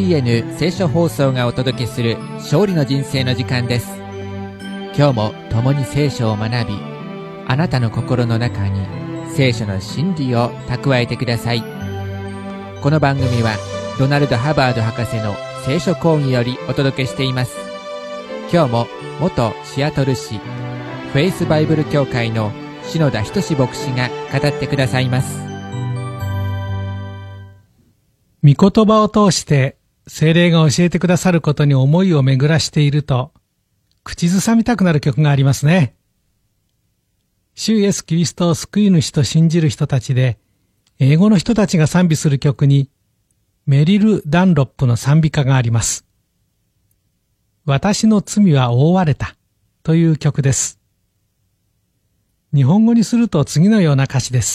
TBN 聖書放送がお届けする勝利の人生の時間です。今日も共に聖書を学び、あなたの心の中に聖書の真理を蓄えてください。この番組はドナルド・ハバード博士の聖書講義よりお届けしています。今日も元シアトル市フェイスバイブル協会の篠田仁牧師が語ってくださいます。 御言葉を通して聖霊が教えてくださることに思いを巡らしていると、口ずさみたくなる曲がありますね。主イエス・キリストを救い主と信じる人たちで、英語の人たちが賛美する曲に、メリル・ダンロップの賛美歌があります。私の罪は覆われたという曲です。日本語にすると次のような歌詞です。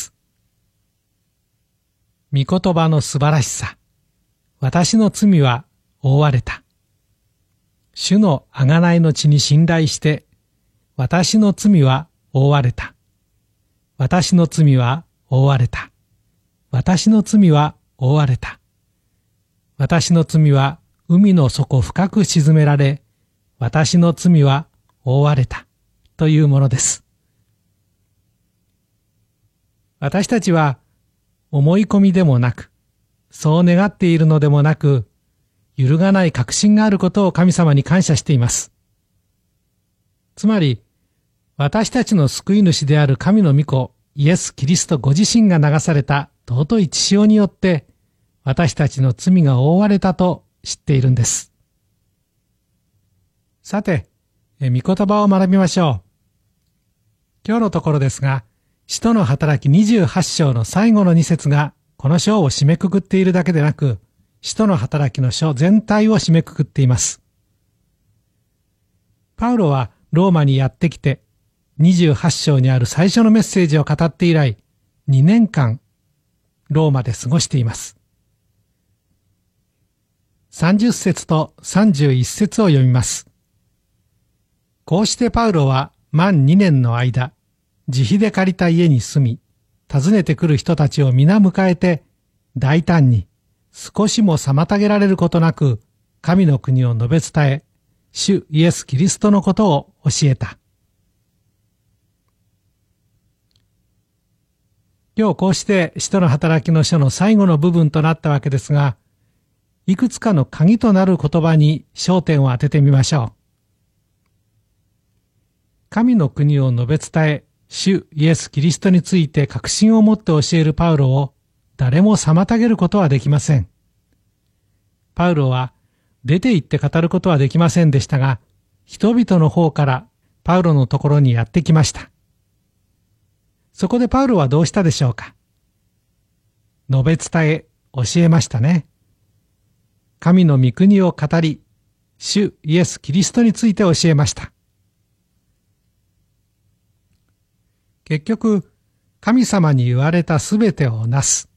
御言葉の素晴らしさ。私の罪は覆われた。主の贖いの血に信頼して、私の罪は覆われた。私の罪は覆われた。私の罪は覆われた。私の罪は海の底深く沈められ、私の罪は覆われた。というものです。私たちは思い込みでもなく、そう願っているのでもなく、揺るがない確信があることを神様に感謝しています。つまり、私たちの救い主である神の御子、イエス・キリストご自身が流された尊い血潮によって、私たちの罪が覆われたと知っているんです。さて、御言葉を学びましょう。今日のところですが、使徒の働き28章の最後の2節が、この章を締めくくっているだけでなく、使徒の働きの書全体を締めくくっています。パウロはローマにやってきて、28章にある最初のメッセージを語って以来、2年間、ローマで過ごしています。30節と31節を読みます。こうしてパウロは満2年の間、自費で借りた家に住み、訪ねてくる人たちを皆迎えて、大胆に少しも妨げられることなく、神の国を述べ伝え、主イエス・キリストのことを教えた。今日こうして使徒の働きの書の最後の部分となったわけですが、いくつかの鍵となる言葉に焦点を当ててみましょう。神の国を述べ伝え、主イエス・キリストについて確信を持って教えるパウロを誰も妨げることはできません。パウロは出て行って語ることはできませんでしたが、人々の方からパウロのところにやってきました。そこでパウロはどうしたでしょうか。述べ伝え、教えましたね。神の御国を語り、主イエス・キリストについて教えました。結局、神様に言われたすべてをなす。